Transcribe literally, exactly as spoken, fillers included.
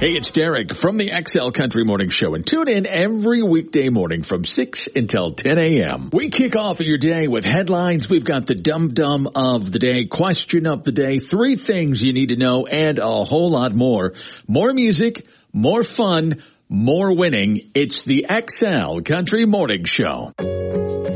Hey, it's Derek from the X L Country Morning Show, and tune in every weekday morning from six until ten a.m. We kick off your day with headlines. We've got the dum-dum of the day, question of the day, three things you need to know, and a whole lot more. More music, more fun, more winning. It's the X L Country Morning Show.